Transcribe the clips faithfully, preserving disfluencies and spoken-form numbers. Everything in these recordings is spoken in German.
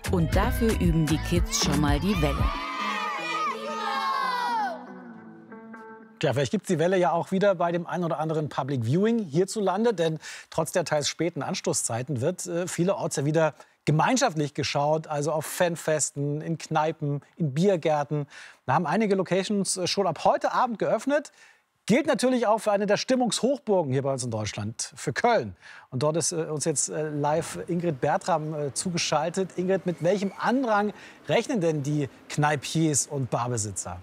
Und dafür üben die Kids schon mal die Welle. Tja, vielleicht gibt es die Welle ja auch wieder bei dem einen oder anderen Public Viewing hierzulande. Denn trotz der teils späten Anstoßzeiten wird äh, vielerorts ja wieder gemeinschaftlich geschaut. Also auf Fanfesten, in Kneipen, in Biergärten. Da haben einige Locations äh, schon ab heute Abend geöffnet. Gilt natürlich auch für eine der Stimmungshochburgen hier bei uns in Deutschland, für Köln. Und dort ist äh, uns jetzt äh, live Ingrid Bertram äh, zugeschaltet. Ingrid, mit welchem Andrang rechnen denn die Kneipiers und Barbesitzer?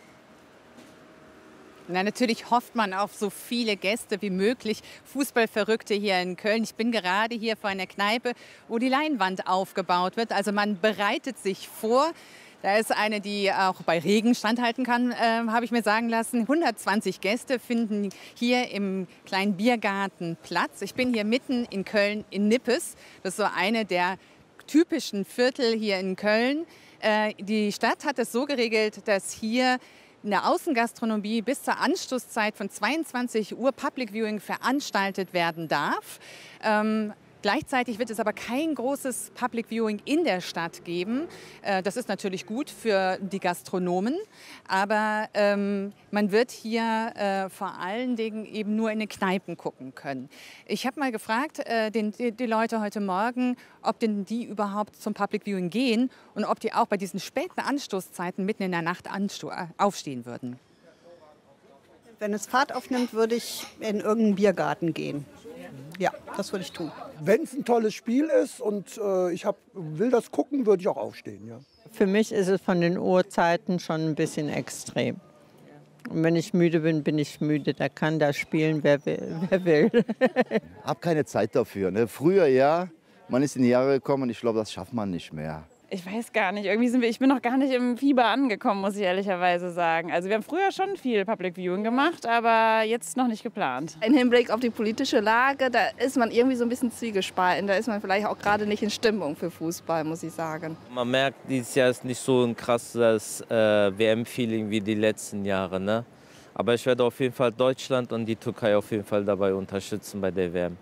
Na, natürlich hofft man auf so viele Gäste wie möglich, Fußballverrückte hier in Köln. Ich bin gerade hier vor einer Kneipe, wo die Leinwand aufgebaut wird. Also man bereitet sich vor. Da ist eine, die auch bei Regen standhalten kann, äh, habe ich mir sagen lassen. hundertzwanzig Gäste finden hier im kleinen Biergarten Platz. Ich bin hier mitten in Köln in Nippes. Das ist so eine der typischen Viertel hier in Köln. Äh, die Stadt hat es so geregelt, dass hier in der Außengastronomie bis zur Anstoßzeit von zweiundzwanzig Uhr Public Viewing veranstaltet werden darf. Ähm, Gleichzeitig wird es aber kein großes Public Viewing in der Stadt geben. Äh, das ist natürlich gut für die Gastronomen, aber ähm, man wird hier äh, vor allen Dingen eben nur in den Kneipen gucken können. Ich habe mal gefragt, äh, den, die, die Leute heute Morgen, ob denn die überhaupt zum Public Viewing gehen und ob die auch bei diesen späten Anstoßzeiten mitten in der Nacht aufstehen würden. Wenn es Fahrt aufnimmt, würde ich in irgendeinen Biergarten gehen. Ja, das würde ich tun. Wenn es ein tolles Spiel ist und äh, ich hab, will das gucken, würde ich auch aufstehen. Ja. Für mich ist es von den Uhrzeiten schon ein bisschen extrem. Und wenn ich müde bin, bin ich müde. Da kann da spielen, wer will. Wer will. Hab keine Zeit dafür. Ne? Früher ja, man ist in die Jahre gekommen und ich glaube, das schafft man nicht mehr. Ich weiß gar nicht. Irgendwie sind wir, ich bin noch gar nicht im Fieber angekommen, muss ich ehrlicherweise sagen. Also wir haben früher schon viel Public Viewing gemacht, aber jetzt noch nicht geplant. Im Hinblick auf die politische Lage, da ist man irgendwie so ein bisschen zwiegespalten. Da ist man vielleicht auch gerade nicht in Stimmung für Fußball, muss ich sagen. Man merkt, dieses Jahr ist nicht so ein krasses äh, W M-Feeling wie die letzten Jahre. Ne? Aber ich werde auf jeden Fall Deutschland und die Türkei auf jeden Fall dabei unterstützen bei der W M.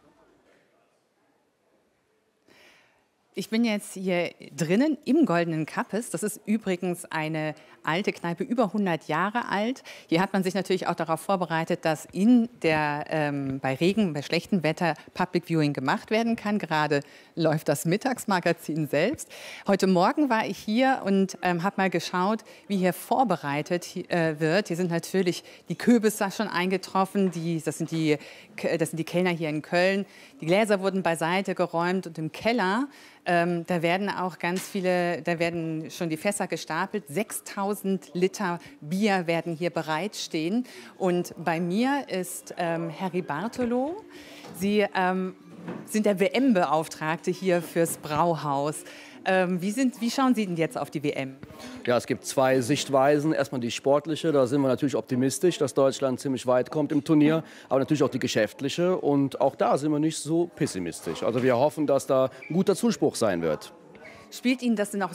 Ich bin jetzt hier drinnen im Goldenen Kappes. Das ist übrigens eine alte Kneipe, über hundert Jahre alt. Hier hat man sich natürlich auch darauf vorbereitet, dass in der, ähm, bei Regen, bei schlechtem Wetter Public Viewing gemacht werden kann. Gerade läuft das Mittagsmagazin selbst. Heute Morgen war ich hier und ähm, habe mal geschaut, wie hier vorbereitet äh, wird. Hier sind natürlich die Kürbisse schon eingetroffen. Die, das, sind die, das sind die Kellner hier in Köln. Die Gläser wurden beiseite geräumt und im Keller Ähm, da werden auch ganz viele, da werden schon die Fässer gestapelt. sechstausend Liter Bier werden hier bereitstehen. Und bei mir ist ähm, Harry Bartolo. Sie ähm, sind der W M-Beauftragte hier fürs Brauhaus. Ähm, wie, sind, wie schauen Sie denn jetzt auf die W M? Ja, es gibt zwei Sichtweisen. Erstmal die sportliche, da sind wir natürlich optimistisch, dass Deutschland ziemlich weit kommt im Turnier. Aber natürlich auch die geschäftliche und auch da sind wir nicht so pessimistisch. Also wir hoffen, dass da ein guter Zuspruch sein wird. Spielt Ihnen das denn auch